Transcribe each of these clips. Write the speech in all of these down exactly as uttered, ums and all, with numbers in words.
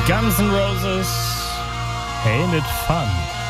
Guns N' Roses, Ain't It Fun?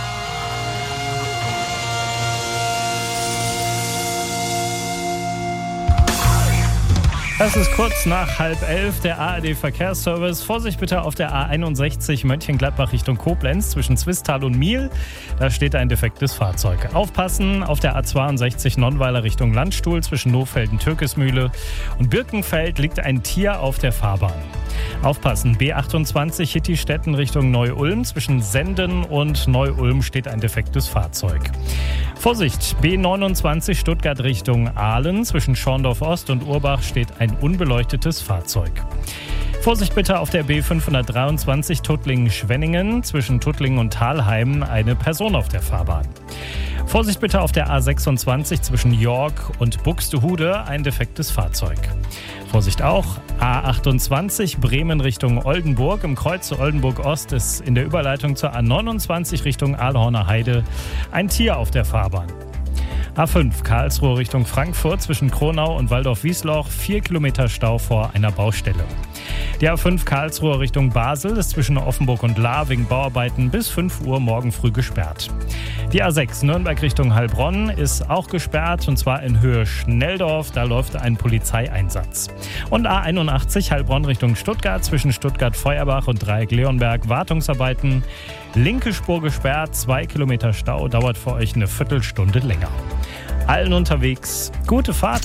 Es ist kurz nach halb elf, der A R D-Verkehrsservice. Vorsicht bitte auf der A einundsechzig Mönchengladbach Richtung Koblenz zwischen Zwistal und Miel. Da steht ein defektes Fahrzeug. Aufpassen auf der A zweiundsechzig Nonnweiler Richtung Landstuhl zwischen Nofelden-Türkesmühle und Birkenfeld liegt ein Tier auf der Fahrbahn. Aufpassen, B achtundzwanzig Hittistetten Richtung Neu-Ulm. Zwischen Senden und Neu-Ulm steht ein defektes Fahrzeug. Vorsicht, B neunundzwanzig Stuttgart Richtung Aalen. Zwischen Schorndorf Ost und Urbach steht ein unbeleuchtetes Fahrzeug. Vorsicht bitte auf der B fünfhundertdreiundzwanzig Tuttlingen-Schwenningen. Zwischen Tuttlingen und Thalheim eine Person auf der Fahrbahn. Vorsicht bitte auf der A sechsundzwanzig zwischen York und Buxtehude, ein defektes Fahrzeug. Vorsicht auch, A achtundzwanzig Bremen Richtung Oldenburg. Im Kreuz Oldenburg Ost ist in der Überleitung zur A neunundzwanzig Richtung Aalhorner Heide ein Tier auf der Fahrbahn. A fünf Karlsruhe Richtung Frankfurt zwischen Kronau und Waldorf-Wiesloch, vier Kilometer Stau vor einer Baustelle. Die A fünf Karlsruhe Richtung Basel ist zwischen Offenburg und Lahr wegen Bauarbeiten bis fünf Uhr morgen früh gesperrt. Die A sechs Nürnberg Richtung Heilbronn ist auch gesperrt und zwar in Höhe Schnelldorf, da läuft ein Polizeieinsatz. Und A einundachtzig Heilbronn Richtung Stuttgart zwischen Stuttgart-Feuerbach und Dreieck-Leonberg Wartungsarbeiten. Linke Spur gesperrt, zwei Kilometer Stau, dauert für euch eine Viertelstunde länger. Allen unterwegs, gute Fahrt!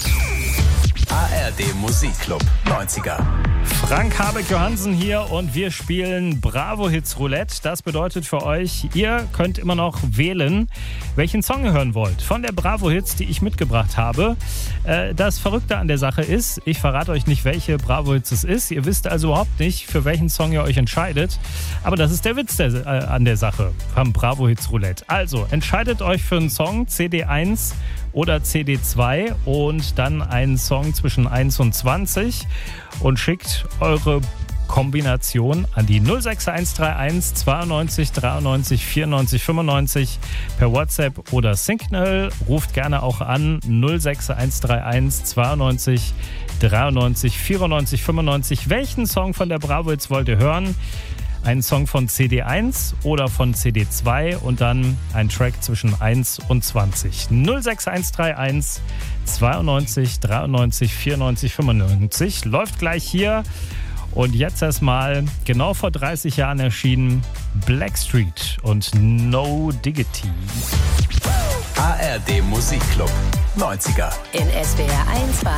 A R D Musikclub neunziger. Frank Habeck-Johansen hier und wir spielen Bravo Hits Roulette. Das bedeutet für euch, ihr könnt immer noch wählen, welchen Song ihr hören wollt. Von der Bravo Hits, die ich mitgebracht habe. Das Verrückte an der Sache ist, ich verrate euch nicht, welche Bravo Hits es ist. Ihr wisst also überhaupt nicht, für welchen Song ihr euch entscheidet. Aber das ist der Witz der, äh, an der Sache vom Bravo Hits Roulette. Also entscheidet euch für einen Song C D eins oder C D zwei und dann einen Song zwischen eins und zwanzig und schickt eure Kombination an die null sechs eins drei eins zweiundneunzig dreiundneunzig vierundneunzig fünfundneunzig per WhatsApp oder Signal. Ruft gerne auch an null sechs eins drei eins zweiundneunzig dreiundneunzig vierundneunzig fünfundneunzig. Welchen Song von der Bravo Hits wollt ihr hören? Einen Song von C D eins oder von C D zwei und dann ein Track zwischen eins und zwanzig. null sechs eins drei eins zweiundneunzig dreiundneunzig vierundneunzig fünfundneunzig läuft gleich hier. Und jetzt erstmal, genau vor dreißig Jahren erschienen, Blackstreet und No Diggity. A R D Musikclub neunziger. In S W R eins